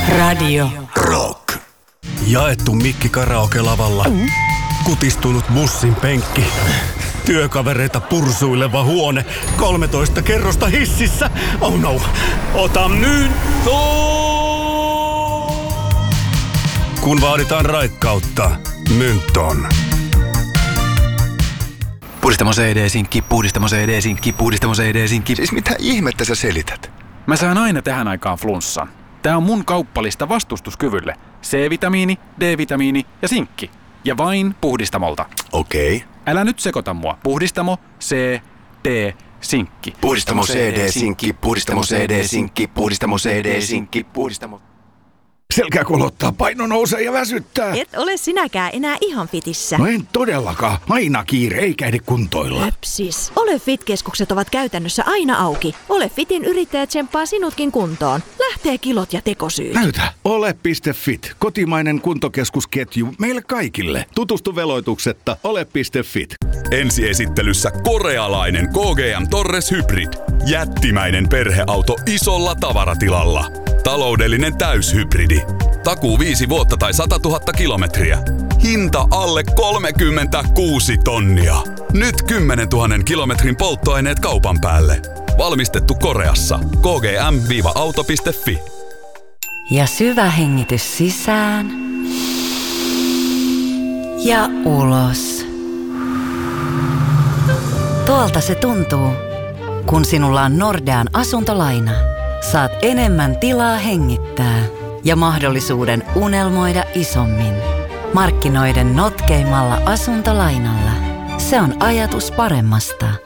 Radio Rock. Jaettu mikki karaoke-lavalla. Kutistunut bussin penkki. Työkavereita pursuileva huone. 13 kerrosta hississä. Oh no, ota nyt! Kun vaaditaan raikkautta, Mynton. Puhdistamo CD-sinkki, puhdistamo CD-sinkki, puhdistamo CD-sinkki. Siis mitä ihmettä sä selität? Mä saan aina tähän aikaan flunssan. Tää on mun kauppalista vastustuskyvylle. C-vitamiini, D-vitamiini ja sinkki. Ja vain Puhdistamolta. Okei. Älä nyt sekoita mua. Puhdistamo, C, D, sinkki. Puhdistamo CD-sinkki, puhdistamo CD-sinkki, puhdistamo CD-sinkki, puhdistamo... Selkää kolottaa, paino nousee ja väsyttää. Et ole sinäkään enää ihan fitissä. No en todellakaan. Aina kiire, eikä ehdi kuntoilla. Höpsis. Ole Fit-keskukset ovat käytännössä aina auki. Ole Fitin yrittäjä tsemppaa sinutkin kuntoon. Lähtee kilot ja tekosyyt. Näytä. Ole.fit. Kotimainen kuntokeskusketju meille kaikille. Tutustu veloituksetta ole.fit. Ensiesittelyssä korealainen KGM Torres Hybrid. Jättimäinen perheauto isolla tavaratilalla. Taloudellinen täyshybridi. Takuu 5 vuotta tai 100 000 kilometriä. Hinta alle 36 tonnia. Nyt 10 000 kilometrin polttoaineet kaupan päälle. Valmistettu Koreassa. kgm-auto.fi. ja syvä hengitys sisään ja ulos. Tuolta se tuntuu, kun sinulla on Nordean asuntolaina. Saat enemmän tilaa hengittää ja mahdollisuuden unelmoida isommin. Markkinoiden notkeimmalla asuntolainalla. Se on ajatus paremmasta.